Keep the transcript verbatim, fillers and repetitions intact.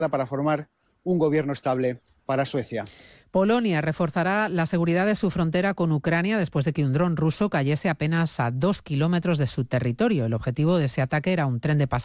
para formar un gobierno estable para Suecia. Polonia reforzará la seguridad de su frontera con Ucrania después de que un dron ruso cayese apenas a dos kilómetros de su territorio. El objetivo de ese ataque era un tren de pasajeros